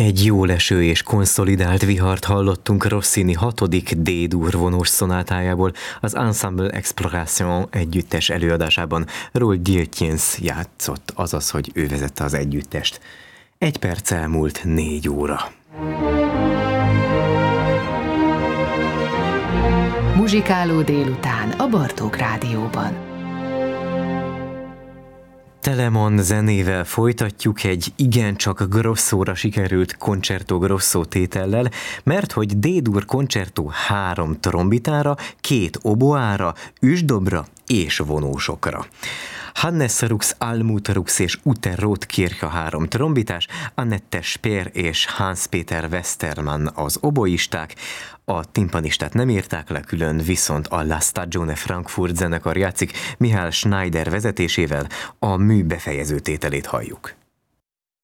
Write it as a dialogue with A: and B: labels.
A: Egy jóleső és konszolidált vihart hallottunk Rossini 6. D-dur vonós szonátájából, az Ensemble Exploration együttes előadásában. Roel Dietjens játszott, azaz, hogy ő vezette az együttest. 1 perc elmúlt 4 óra.
B: Muzsikáló délután a Bartók Rádióban.
A: Telemon zenével folytatjuk egy igencsak grosszóra sikerült concerto grosso tétellel, mert hogy D-dur concerto 3 trombitára, 2 oboára, üsdobra és vonósokra. Hannes Rux, Almut Rux és Ute Rothkirch a 3 trombitás, Annette Speer és Hans-Peter Westermann az oboisták, a timpanistát nem írták le külön, viszont a La Stagione Frankfurt zenekar játszik Michael Schneider vezetésével, a mű befejező tételét halljuk.